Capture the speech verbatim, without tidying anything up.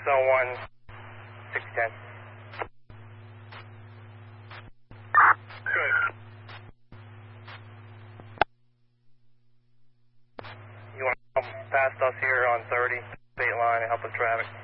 oh one, six ten. Good. You want to help past us here on thirty, state line, and help with traffic?